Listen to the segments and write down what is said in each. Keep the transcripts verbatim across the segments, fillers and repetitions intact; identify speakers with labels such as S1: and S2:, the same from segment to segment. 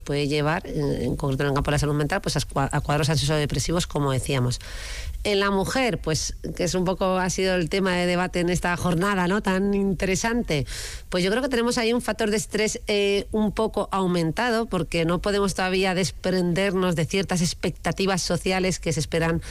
S1: puede llevar, en concreto en el campo de la salud mental, pues a cuadros ansioso-depresivos, como decíamos. En la mujer, pues, que es un poco, ha sido el tema de debate en esta jornada, ¿no?, tan interesante, pues yo creo que tenemos ahí un factor de estrés eh, un poco aumentado, porque no podemos todavía desprendernos de ciertas expectativas sociales que se esperan,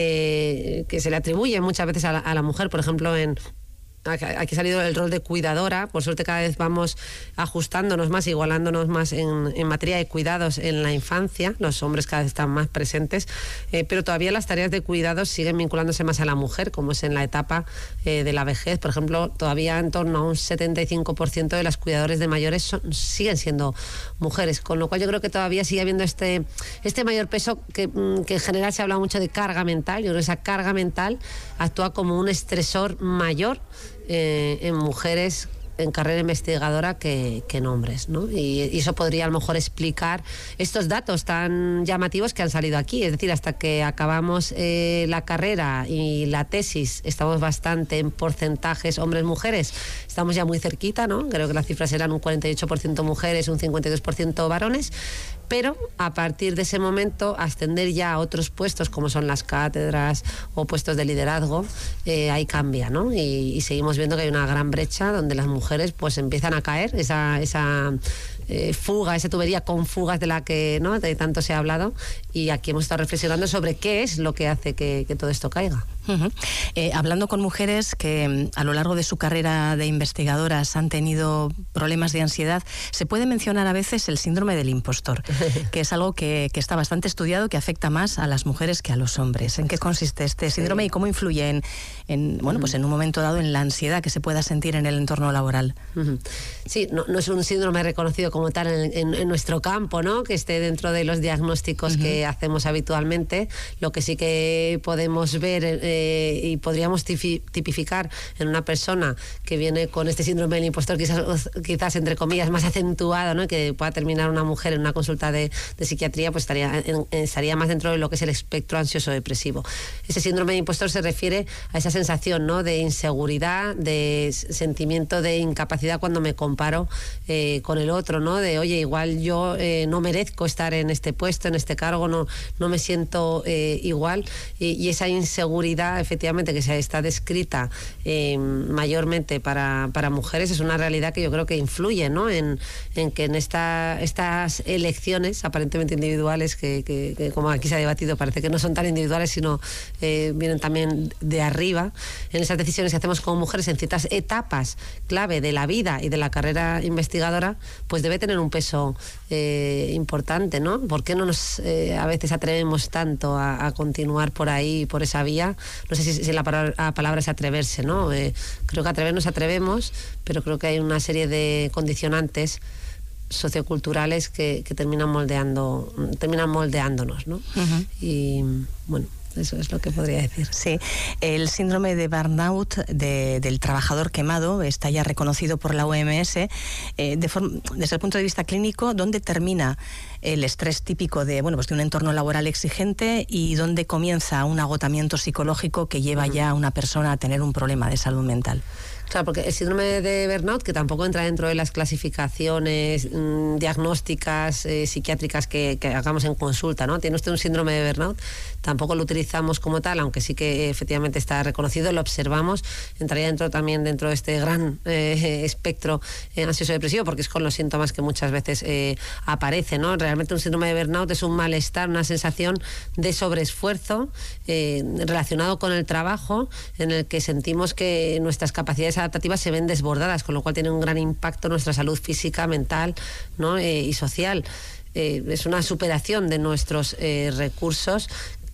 S1: eh, que se le atribuyen muchas veces a la, a la mujer, por ejemplo, en... Aquí ha salido el rol de cuidadora. Por suerte cada vez vamos ajustándonos más, igualándonos más en, en materia de cuidados en la infancia. Los hombres cada vez están más presentes, eh, pero todavía las tareas de cuidados siguen vinculándose más a la mujer, como es en la etapa eh, de la vejez. Por ejemplo, todavía en torno a un setenta y cinco por ciento de las cuidadoras de mayores son, siguen siendo mujeres, con lo cual yo creo que todavía sigue habiendo este, este mayor peso que, que en general se habla mucho de carga mental. Yo creo que esa carga mental actúa como un estresor mayor Eh, en mujeres en carrera investigadora que, que en hombres, ¿no? Y, y eso podría a lo mejor explicar estos datos tan llamativos que han salido aquí. Es decir, hasta que acabamos eh, la carrera y la tesis, estamos bastante en porcentajes hombres-mujeres, estamos ya muy cerquita, ¿no? Creo que las cifras eran un cuarenta y ocho por ciento mujeres, un cincuenta y dos por ciento varones, pero a partir de ese momento ascender ya a otros puestos como son las cátedras o puestos de liderazgo, eh, ahí cambia, ¿no? Y, y seguimos viendo que hay una gran brecha donde las mujeres pues empiezan a caer, esa, esa eh, fuga, esa tubería con fugas de la que, ¿no?, de tanto se ha hablado, y aquí hemos estado reflexionando sobre qué es lo que hace que, que todo esto caiga.
S2: Uh-huh. Eh, hablando con mujeres que a lo largo de su carrera de investigadoras han tenido problemas de ansiedad, se puede mencionar a veces el síndrome del impostor, que es algo que, que está bastante estudiado, que afecta más a las mujeres que a los hombres. ¿En qué consiste este síndrome y cómo influye en, en, bueno, pues en un momento dado en la ansiedad que se pueda sentir en el entorno laboral?
S1: Uh-huh. Sí, no, no es un síndrome reconocido como tal en, en, en nuestro campo, ¿no?, que esté dentro de los diagnósticos uh-huh. que hacemos habitualmente. Lo que sí que podemos ver eh, y podríamos tipificar en una persona que viene con este síndrome del impostor, quizás, quizás entre comillas más acentuado, ¿no?, que pueda terminar una mujer en una consulta de, de psiquiatría, pues estaría, en, estaría más dentro de lo que es el espectro ansioso depresivo. Ese síndrome de impostor se refiere a esa sensación, ¿no?, de inseguridad, de sentimiento de incapacidad cuando me comparo eh, con el otro, ¿no?, de oye, igual yo eh, no merezco estar en este puesto, en este cargo, no, no me siento eh, igual, y, y esa inseguridad efectivamente que se está descrita eh, mayormente para, para mujeres es una realidad que yo creo que influye, ¿no?, en, en que en esta, estas elecciones aparentemente individuales que, que, que como aquí se ha debatido parece que no son tan individuales sino eh, vienen también de arriba, en esas decisiones que hacemos como mujeres en ciertas etapas clave de la vida y de la carrera investigadora, pues debe tener un peso eh, importante, ¿no? ¿Por qué no nos eh, a veces atrevemos tanto a, a continuar por ahí, por esa vía? No sé si, si la, palabra, la palabra es atreverse, ¿no? Eh, creo que atrevernos atrevemos, pero creo que hay una serie de condicionantes socioculturales que, que terminan moldeando, terminan moldeándonos, ¿no? Uh-huh. Y bueno, eso es lo que podría decir.
S2: Sí, el síndrome de burnout de, del trabajador quemado está ya reconocido por la O M S. Eh, de form, desde el punto de vista clínico, ¿dónde termina el estrés típico de, bueno, pues de un entorno laboral exigente y dónde comienza un agotamiento psicológico que lleva uh-huh. ya a una persona a tener un problema de salud mental?
S1: Claro, porque el síndrome de burnout, que tampoco entra dentro de las clasificaciones mmm, diagnósticas, eh, psiquiátricas que, que hagamos en consulta, ¿no? Tiene usted un síndrome de burnout, tampoco lo utilizamos como tal, aunque sí que efectivamente está reconocido, lo observamos, entraría dentro también dentro de este gran eh, espectro eh, ansioso depresivo, porque es con los síntomas que muchas veces eh, aparece, ¿no? Realmente un síndrome de burnout es un malestar, una sensación de sobreesfuerzo eh, relacionado con el trabajo, en el que sentimos que nuestras capacidades adaptativas se ven desbordadas, con lo cual tiene un gran impacto en nuestra salud física, mental, ¿no? eh, y social. Eh, es una superación de nuestros eh, recursos,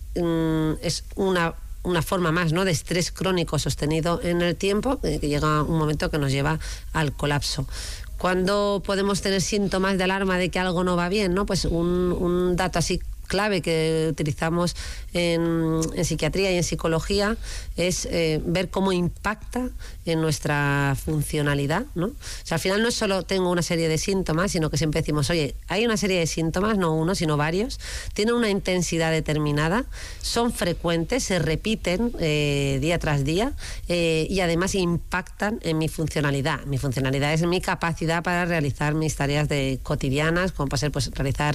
S1: mm, es una una forma más, ¿no?, de estrés crónico sostenido en el tiempo, eh, que llega un momento que nos lleva al colapso. ¿Cuándo podemos tener síntomas de alarma de que algo no va bien, ¿no? Pues un, un dato así clave que utilizamos en, en psiquiatría y en psicología es eh, ver cómo impacta en nuestra funcionalidad, ¿no? O sea, al final no es solo tengo una serie de síntomas, sino que siempre decimos, oye, hay una serie de síntomas, no uno, sino varios, tienen una intensidad determinada, son frecuentes, se repiten eh, día tras día eh, y además impactan en mi funcionalidad. Mi funcionalidad es mi capacidad para realizar mis tareas de cotidianas, como puede ser pues, realizar